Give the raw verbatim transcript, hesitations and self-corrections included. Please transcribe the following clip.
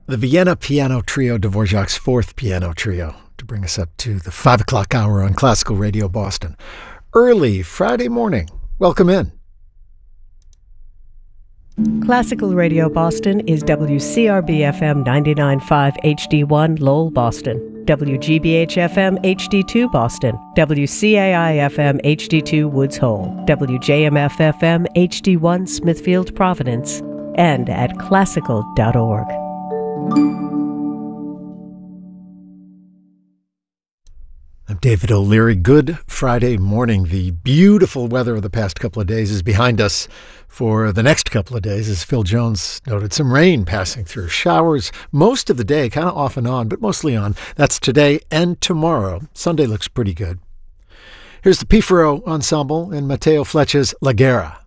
The Vienna Piano Trio, Dvorak's fourth piano trio, to bring us up to the five o'clock hour on Classical Radio Boston. Early Friday morning. Welcome in. Classical Radio Boston is W C R B F M ninety-nine point five H D one Lowell, Boston, W G B H F M H D two Boston, W C A I F M H D two Woods Hole, W J M F F M H D one Smithfield, Providence, and at classical dot org. I'm David O'Leary. Good Friday morning. The beautiful weather of the past couple of days is behind us for the next couple of days. As Phil Jones noted, some rain passing through. Showers most of the day, kind of off and on, but mostly on. That's today and tomorrow. Sunday looks pretty good. Here's the Pifaro Ensemble and Matteo Fleccia's La Guerra.